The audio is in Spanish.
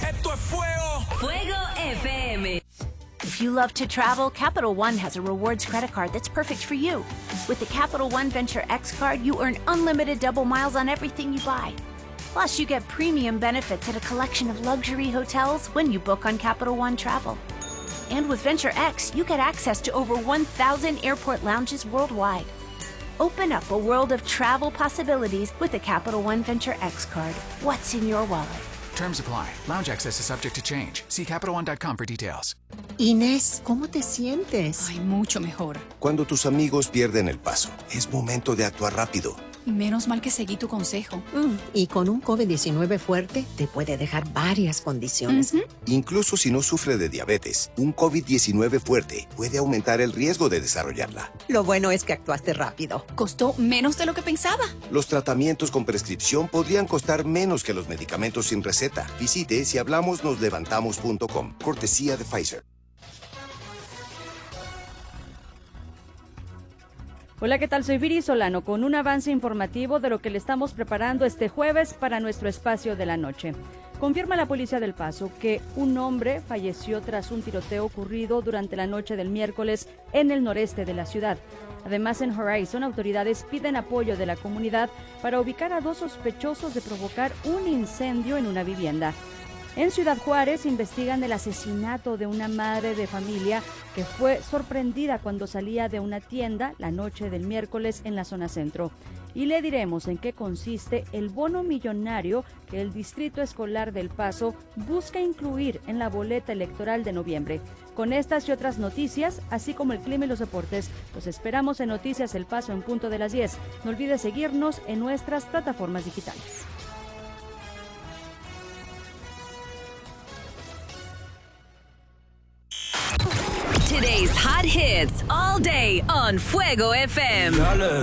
Esto es fuego. Fuego FM. If you love to travel, Capital One has a rewards credit card that's perfect for you. With the Capital One Venture X card, you earn unlimited double miles on everything you buy. Plus, you get premium benefits at a collection of luxury hotels when you book on Capital One Travel. And with Venture X, you get access to over 1,000 airport lounges worldwide. Open up a world of travel possibilities with the Capital One Venture X card. What's in your wallet? Terms apply. Lounge access is subject to change. See CapitalOne.com for details. Inés, ¿cómo te sientes? Ay, mucho mejor. Cuando tus amigos pierden el paso, es momento de actuar rápido. Menos mal que seguí tu consejo. Y con un COVID-19 fuerte, te puede dejar varias condiciones. Incluso si no sufre de diabetes, un COVID-19 fuerte puede aumentar el riesgo de desarrollarla. Lo bueno es que actuaste rápido. Costó menos de lo que pensaba. Los tratamientos con prescripción podrían costar menos que los medicamentos sin receta. Visite sihablamosnoslevantamos.com. Cortesía de Pfizer. Hola, ¿qué tal? Soy Viri Solano con un avance informativo de lo que le estamos preparando este jueves para nuestro espacio de la noche. Confirma la policía del Paso que un hombre falleció tras un tiroteo ocurrido durante la noche del miércoles en el noreste de la ciudad. Además, en Horizon, autoridades piden apoyo de la comunidad para ubicar a 2 sospechosos de provocar un incendio en una vivienda. En Ciudad Juárez investigan el asesinato de una madre de familia que fue sorprendida cuando salía de una tienda la noche del miércoles en la zona centro. Y le diremos en qué consiste el bono millonario que el Distrito Escolar del Paso busca incluir en la boleta electoral de noviembre. Con estas y otras noticias, así como el clima y los deportes, los esperamos en Noticias El Paso en punto de las 10. No olvides seguirnos en nuestras plataformas digitales. Today's hot hits all day on Fuego FM. Dale,